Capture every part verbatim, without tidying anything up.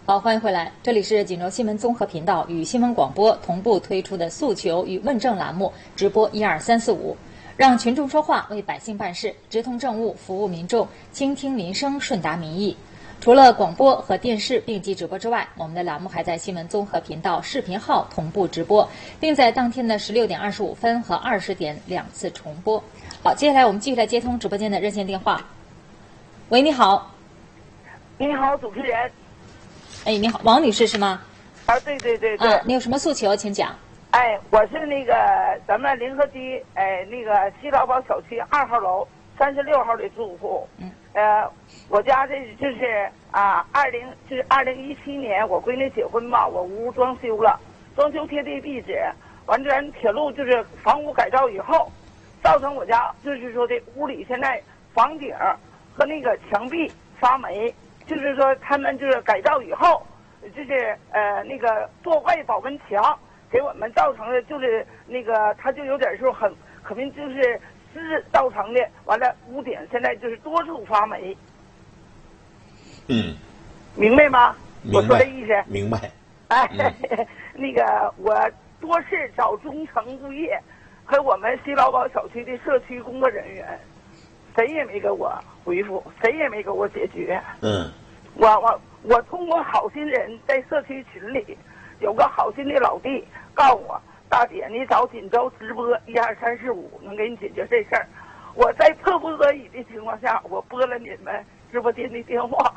好，欢迎回来，这里是锦州新闻综合频道与新闻广播同步推出的诉求与问政栏目，直播一二三四五，让群众说话，为百姓办事，直通政务，服务民众，倾听民生，顺达民意。除了广播和电视并机直播之外，我们的栏目还在新闻综合频道视频号同步直播，并在当天的十六点二十五分和二十点两次重播。好，接下来我们继续来接通直播间的热线电话。喂，你好。 你好，主持人。 哎，你好，王女士是吗？ 啊，对对对对。 啊，你有什么诉求，请讲。 哎，我是那个咱们临河区哎那个西劳堡小区二号楼三十六号的住户。嗯。呃，我家这就是啊，二零就是二零一七年我闺女结婚吧，我屋装修了，装修贴地壁纸，完咱铁路就是房屋改造以后，造成我家就是说的屋里现在房顶和那个墙壁发霉。就是说，他们就是改造以后，就是呃那个做外保温墙，给我们造成的就是那个，它就有点说很可能就是湿造成的。完了，屋顶现在就是多处发霉。 嗯， 明白吗？ 明白。 我说的意思。 明白。 哎，嗯、那个我多次找中诚物业和我们西劳堡小区的社区工作人员，谁也没给我回复，谁也没给我解决。 嗯。 我我我通过好心人在社区群里，有个好心的老弟告诉我，大姐你找锦州直播一二三四五能给你解决这事儿。我在迫不得已的情况下，我拨了你们直播间的电话。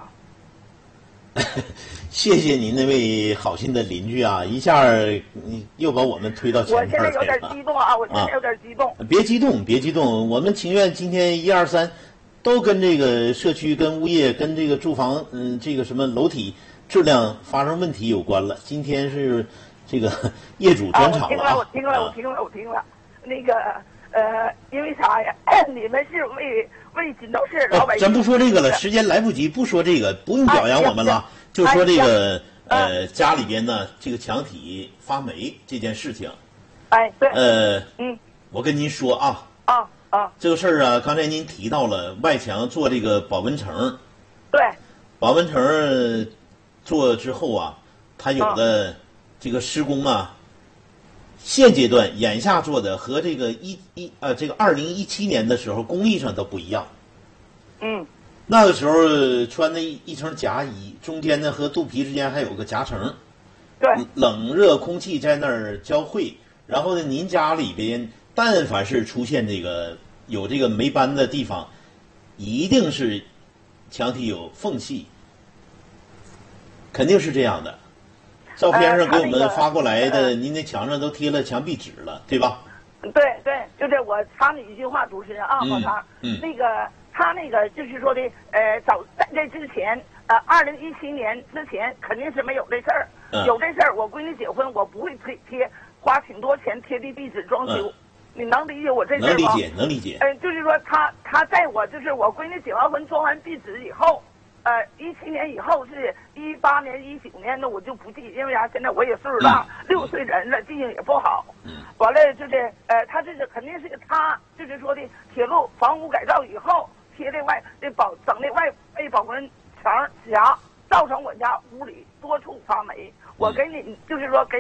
谢谢您那位好心的邻居啊，一下你又把我们推到前面去了。 我现在有点激动啊，我现在有点激动。 啊、别激动，别激动，我们情愿今天一二三。都跟这个社区、跟物业、跟这个住房，嗯，这个什么楼体质量发生问题有关了。今天是这个业主专场了啊！我听了，我听了，我听了，我听了。那个呃，因为啥呀？你们是为为锦州市老百姓。 咱不说这个了，时间来不及，不说这个，不用表扬我们了，就说这个呃家里边呢这个墙体发霉这件事情。 哎，对。 呃， 嗯， 我跟您说啊。 啊。啊， 这个事儿啊，刚才您提到了外墙做这个保温层， 对， 保温层做之后啊，它有的这个施工啊，现阶段眼下做的和这个一一呃这个二零一七年的时候工艺上都不一样。 嗯， 那个时候穿的一一层夹衣，中间呢和肚皮之间还有个夹层， 对， 冷热空气在那儿交汇，然后呢，您家里边但凡是出现这个。有这个霉斑的地方，一定是墙体有缝隙，肯定是这样的。照片上给我们发过来的，呃那个、您那墙上都贴了墙壁纸了，对吧？ 对对，就是我插你一句话，主持人啊，老唐、 嗯，嗯， 那个他那个就是说的，呃，早在这之前，呃，二零一七年之前肯定是没有这事儿、 嗯， 有这事儿，我闺女结婚，我不会贴贴花挺多钱贴地壁纸装修。嗯，你能理解我这事吗？ 能理解，能理解。 嗯、呃，就是说他他在我就是我闺女结完婚装完壁纸以后，呃，一七年以后是一八年、一九年的我就不记，因为啥？现在我也岁数大，六、嗯、岁人了，记性也不好。嗯。完了就是呃，他这是肯定是他就是说的铁路房屋改造以后贴的外这保整的外外保温墙夹，造成我家屋里多处发霉。我给你就是说给。